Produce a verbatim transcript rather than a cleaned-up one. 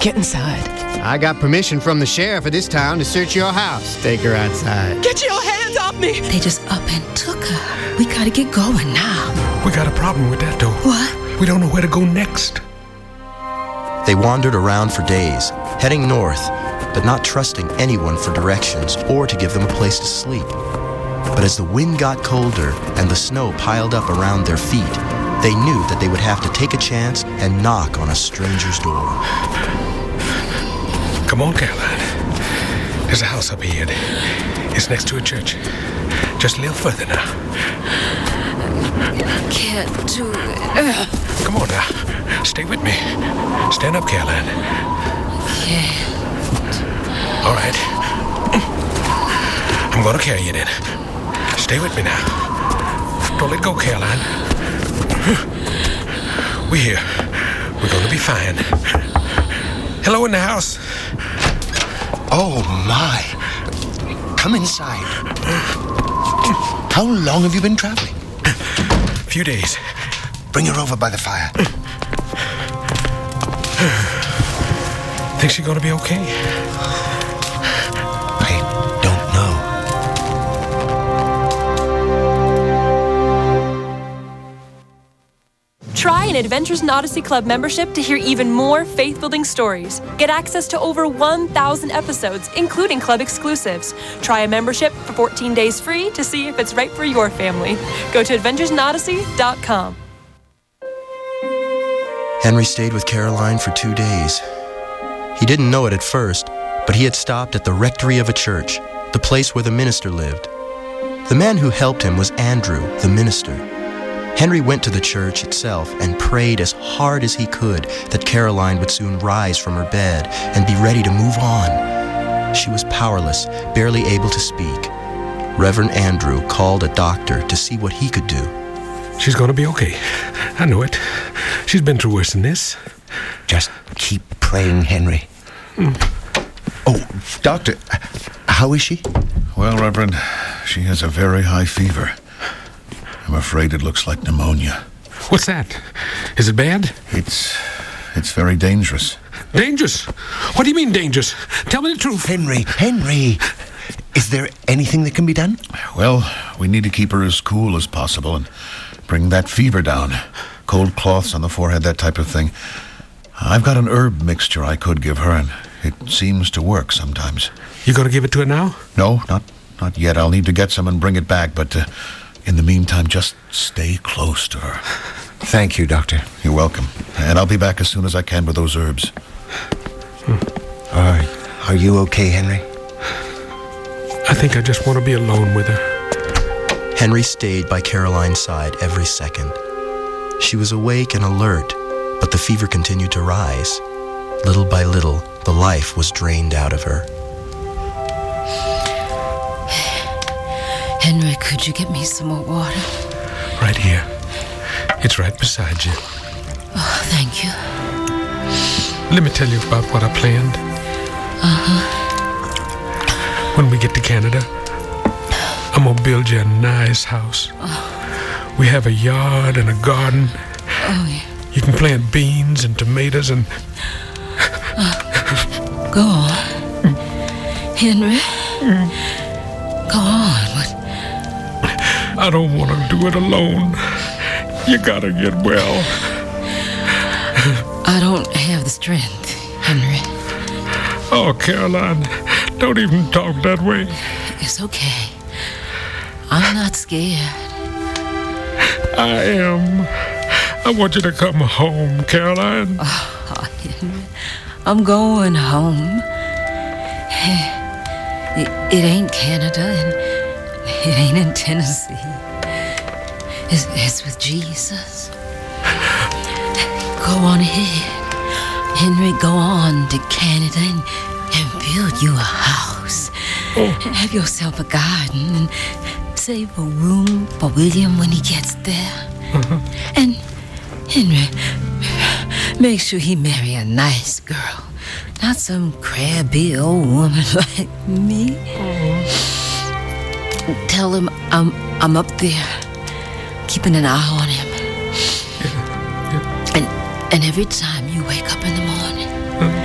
Get inside. I got permission from the sheriff of this town to search your house. Take her outside. Get your hands off me! They just up and took her. We gotta get going now. We got a problem with that, though. What? We don't know where to go next. They wandered around for days, heading north, but not trusting anyone for directions or to give them a place to sleep. But as the wind got colder and the snow piled up around their feet, they knew that they would have to take a chance and knock on a stranger's door. Come on, Caroline. There's a house up ahead. It's next to a church. Just a little further now. Can't do it. Ugh. Come on now. Stay with me. Stand up, Caroline. Can't. All right. I'm going to carry you then. Stay with me now. Don't let go, Caroline. We're here. We're going to be fine. Hello in the house. Oh, my. Come inside. How long have you been traveling? A few days. Bring her over by the fire. Think she's going to be okay? I don't know. Try an Adventures in Odyssey Club membership to hear even more faith-building stories. Get access to over one thousand episodes, including club exclusives. Try a membership for fourteen days free to see if it's right for your family. Go to adventures in odyssey dot com. Henry stayed with Caroline for two days. He didn't know it at first, but he had stopped at the rectory of a church, the place where the minister lived. The man who helped him was Andrew, the minister. Henry went to the church itself and prayed as hard as he could that Caroline would soon rise from her bed and be ready to move on. She was powerless, barely able to speak. Reverend Andrew called a doctor to see what he could do. She's going to be okay. I know it. She's been through worse than this. Just keep praying, Henry. Mm. Oh, doctor, how is she? Well, Reverend, she has a very high fever. I'm afraid it looks like pneumonia. What's that? Is it bad? It's... it's very dangerous. Dangerous? What do you mean dangerous? Tell me the truth. Henry, Henry, is there anything that can be done? Well, we need to keep her as cool as possible and bring that fever down. Cold cloths on the forehead, that type of thing. I've got an herb mixture I could give her, and it seems to work sometimes. You going to give it to her now? No, not not yet. I'll need to get some and bring it back, but uh, in the meantime, just stay close to her. Thank you, Doctor. You're welcome. And I'll be back as soon as I can with those herbs. Hmm. All right. Are you okay, Henry? I think I just want to be alone with her. Henry stayed by Caroline's side every second. She was awake and alert, but the fever continued to rise. Little by little, the life was drained out of her. Henry, could you get me some more water? Right here. It's right beside you. Oh, thank you. Let me tell you about what I planned. Uh-huh. When we get to Canada, I'm going to build you a nice house. Oh. We have a yard and a garden. Oh, yeah. You can plant beans and tomatoes and... Uh, go on. Henry. Mm. Go on. What? I don't want to do it alone. You gotta get well. I don't have the strength, Henry. Oh, Caroline, don't even talk that way. It's okay. I'm not scared. I am. I want you to come home, Caroline. Oh, Henry, I'm going home. It, it ain't Canada, and it ain't in Tennessee. It's, it's with Jesus. Go on ahead. Henry, go on to Canada and, and build you a house. Oh. Have yourself a garden and save a room for William when he gets there. Uh-huh. And Henry, make sure he marry a nice girl, not some crabby old woman like me. Oh. Tell him I'm I'm up there, keeping an eye on him. Yeah. Yeah. And and every time you wake up in